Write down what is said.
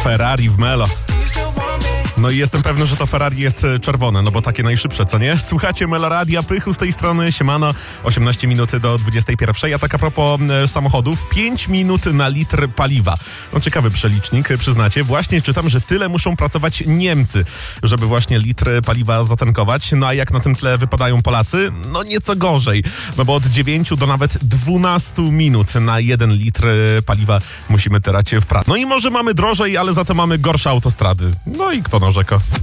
Ferrari w Melo. No i jestem pewny, że to Ferrari jest czerwone, no bo takie najszybsze, co nie? Słuchacie Meloradia, Pychu z tej strony, siemano, 18 minut do 21. A tak a propos samochodów, 5 minut na litr paliwa. No ciekawy przelicznik, przyznacie. Właśnie czytam, że tyle muszą pracować Niemcy, żeby właśnie litr paliwa zatankować. No a jak na tym tle wypadają Polacy? No nieco gorzej, no bo od 9 do nawet 12 minut na 1 litr paliwa musimy tyrać w pracy. No i może mamy drożej, ale za to mamy gorsze autostrady. No i kto narzeka?